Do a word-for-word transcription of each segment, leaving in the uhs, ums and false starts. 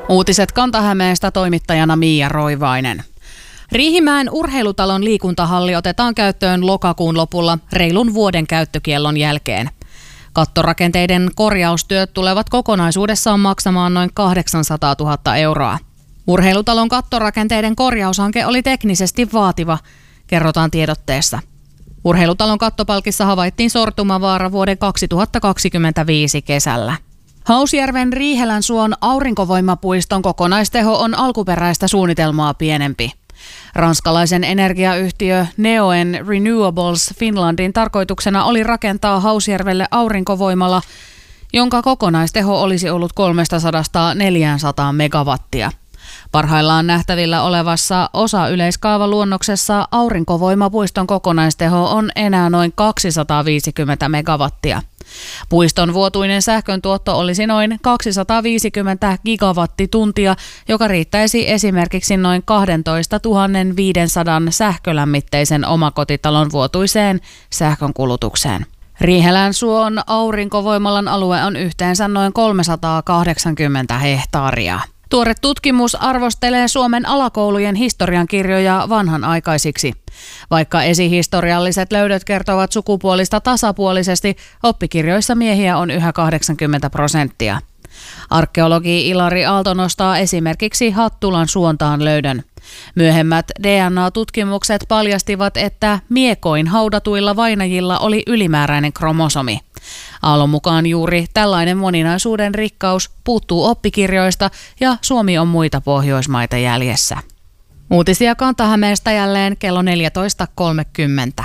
Uutiset Kanta-Hämeestä, toimittajana Miia Roivainen. Riihimäen urheilutalon liikuntahalli otetaan käyttöön lokakuun lopulla reilun vuoden käyttökiellon jälkeen. Kattorakenteiden korjaustyöt tulevat kokonaisuudessaan maksamaan noin kahdeksansataatuhatta euroa. Urheilutalon kattorakenteiden korjaushanke oli teknisesti vaativa, kerrotaan tiedotteessa. Urheilutalon kattopalkissa havaittiin sortumavaara vuoden kaksituhattakaksikymmentäviisi kesällä. Hausjärven Riihelänsuon aurinkovoimapuiston kokonaisteho on alkuperäistä suunnitelmaa pienempi. Ranskalaisen energiayhtiö Neoen Renewables Finlandin tarkoituksena oli rakentaa Hausjärvelle aurinkovoimala, jonka kokonaisteho olisi ollut kolmestasadasta neljäänsataan megawattia. Parhaillaan nähtävillä olevassa osa-yleiskaavaluonnoksessa aurinkovoimapuiston kokonaisteho on enää noin kaksisataaviisikymmentä megawattia. Puiston vuotuinen sähköntuotto olisi noin kaksisataaviisikymmentä gigawattituntia, joka riittäisi esimerkiksi noin kaksitoistatuhatta viisisataa sähkölämmitteisen omakotitalon vuotuiseen sähkönkulutukseen. Riihelänsuon aurinkovoimalan alue on yhteensä noin kolmesataakahdeksankymmentä hehtaaria. Tuore tutkimus arvostelee Suomen alakoulujen historiankirjoja vanhanaikaisiksi. Vaikka esihistorialliset löydöt kertovat sukupuolista tasapuolisesti, oppikirjoissa miehiä on yhä kahdeksankymmentä prosenttia. Arkeologi Ilari Aalto nostaa esimerkiksi Hattulan suontaan löydön. Myöhemmät D N A-tutkimukset paljastivat, että miekoin haudatuilla vainajilla oli ylimääräinen kromosomi. Aallon mukaan juuri tällainen moninaisuuden rikkaus puuttuu oppikirjoista ja Suomi on muita Pohjoismaita jäljessä. Uutisia Kanta-Hämeestä jälleen kello neljätoista kolmekymmentä.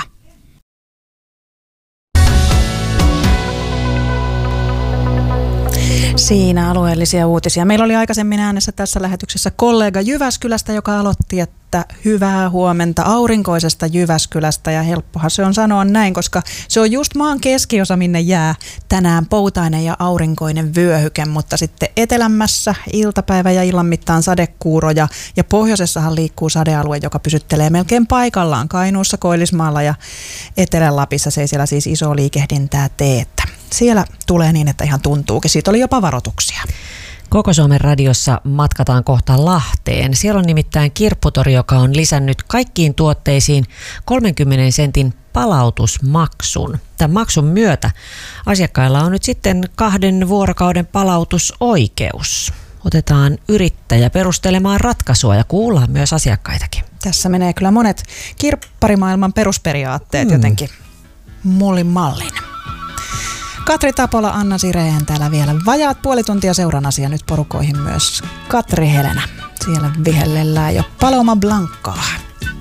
Siinä alueellisia uutisia. Meillä oli aikaisemmin äänessä tässä lähetyksessä kollega Jyväskylästä, joka aloitti, että hyvää huomenta aurinkoisesta Jyväskylästä. Ja helppohan se on sanoa näin, koska se on just maan keskiosa, minne jää tänään poutainen ja aurinkoinen vyöhyke. Mutta sitten etelämässä iltapäivä ja illan mittaan sadekuuroja. Ja pohjoisessahan liikkuu sadealue, joka pysyttelee melkein paikallaan Kainuussa, Koillismaalla ja Etelä-Lapissa. Se ei siellä siis iso liikehdintää tee, että siellä tulee niin, että ihan tuntuukin. Siitä oli jopa varoituksia. Koko Suomen radiossa matkataan kohta Lahteen. Siellä on nimittäin kirpputori, joka on lisännyt kaikkiin tuotteisiin kolmenkymmenen sentin palautusmaksun. Tämän maksun myötä asiakkailla on nyt sitten kahden vuorokauden palautusoikeus. Otetaan yrittäjä perustelemaan ratkaisua ja kuullaan myös asiakkaitakin. Tässä menee kyllä monet kirpparimaailman perusperiaatteet mm. jotenkin mullin mallin. Katri Tapola, Anna Sireen täällä vielä. Vajaat puoli tuntia seuran asia nyt porukoihin myös Katri Helena. Siellä vihellellään jo Paloma Blancaa.